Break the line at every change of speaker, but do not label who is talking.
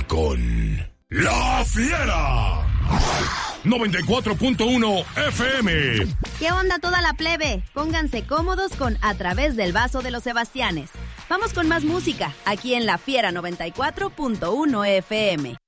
con La Fiera 94.1 FM.
¿Qué onda toda la plebe? Pónganse cómodos con A Través del Vaso de los Sebastianes. Vamos con más música, aquí en La Fiera 94.1 FM.